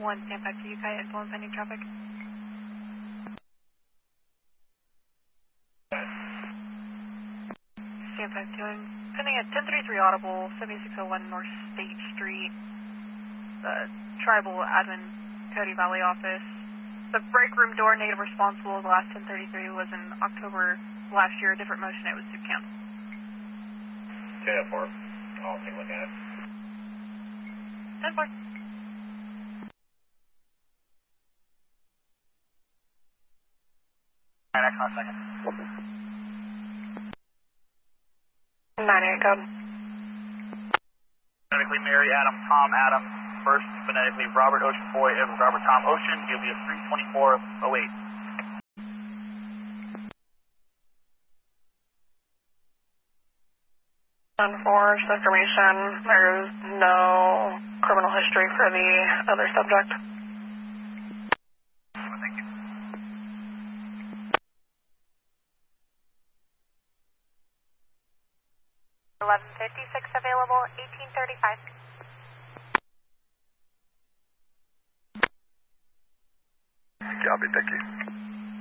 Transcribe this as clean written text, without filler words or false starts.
1, stand back to UK, influence pending traffic. Stand back to him. Pending at 1033 Audible, 7601 North State Street, Tribal Admin, Cody Valley office. The break room door negative responsible, the last 1033 was in October last year, a different motion, it was soup can. 204, I'll take a look at it. 10-4. Alright, next second. 9-8 code. Phonetically Mary Adam, Tom Adam. First, phonetically Robert Ocean Boy, Robert Tom Ocean. You'll be a 32408. 10-4, just information. There's no criminal history for the other subject. Thank you. 1156 available, 1835. Copy, thank you.